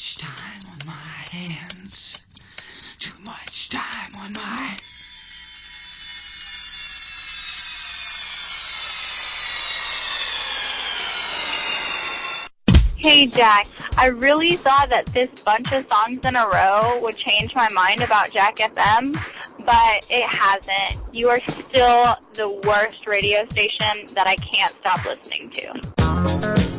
much time on my hands. Too much time on my... Hey, Jack, I really thought that this bunch of songs in a row would change my mind about Jack FM, but it hasn't. You are still the worst radio station that I can't stop listening to.